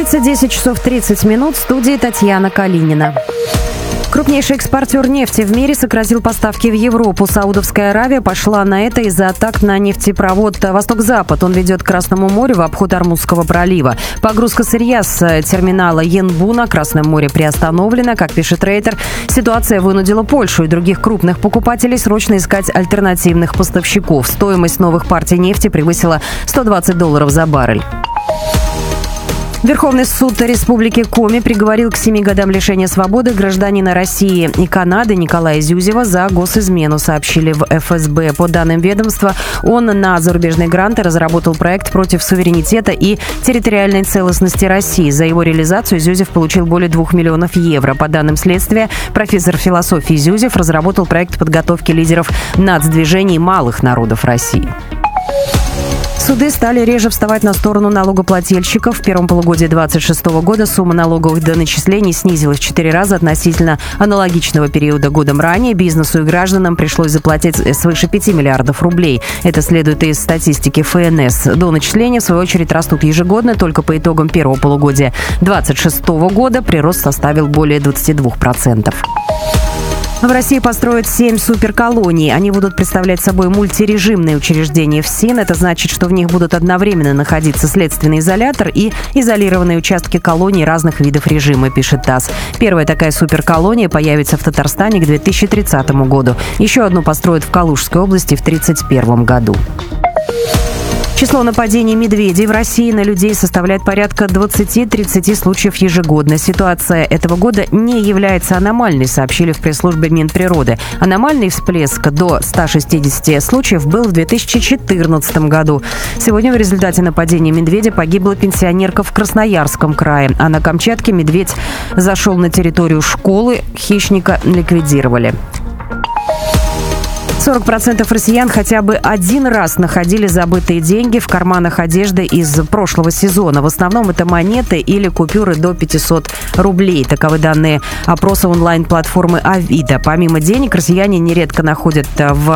улице 10 часов 30 минут. В студии Татьяна Калинина. Крупнейший экспортер нефти в мире сократил поставки в Европу. Саудовская Аравия пошла на это из-за атак на нефтепровод «Восток-Запад». Он ведет к Красному морю в обход Ормузского пролива. Погрузка сырья с терминала Янбу на Красном море приостановлена. Как пишет Рейтер, ситуация вынудила Польшу и других крупных покупателей срочно искать альтернативных поставщиков. Стоимость новых партий нефти превысила $120 за баррель. Верховный суд Республики Коми приговорил к 7 годам лишения свободы гражданина России и Канады Николая Зюзева за госизмену, сообщили в ФСБ. По данным ведомства, он на зарубежные гранты разработал проект против суверенитета и территориальной целостности России. За его реализацию Зюзев получил более 2 миллионов евро. По данным следствия, профессор философии Зюзев разработал проект подготовки лидеров нацдвижений малых народов России. Суды стали реже вставать на сторону налогоплательщиков. В первом полугодии 2026 года сумма налоговых доначислений снизилась в 4 раза относительно аналогичного периода годом ранее. Бизнесу и гражданам пришлось заплатить свыше 5 миллиардов рублей. Это следует из статистики ФНС. Доначисления, в свою очередь, растут ежегодно. Только по итогам первого полугодия 2026 года прирост составил более 22%. В России построят 7 суперколоний. Они будут представлять собой мультирежимные учреждения ФСИН. Это значит, что в них будут одновременно находиться следственный изолятор и изолированные участки колоний разных видов режима, пишет ТАСС. Первая такая суперколония появится в Татарстане к 2030 году. Еще одну построят в Калужской области в 2031 году. Число нападений медведей в России на людей составляет порядка 20-30 случаев ежегодно. Ситуация этого года не является аномальной, сообщили в пресс-службе Минприроды. Аномальный всплеск до 160 случаев был в 2014 году. Сегодня в результате нападения медведя погибла пенсионерка в Красноярском крае. А на Камчатке медведь зашел на территорию школы, хищника ликвидировали. 40% россиян хотя бы один раз находили забытые деньги в карманах одежды из прошлого сезона. В основном это монеты или купюры до 500 рублей. Таковы данные опроса онлайн-платформы Авито. Помимо денег, россияне нередко находят в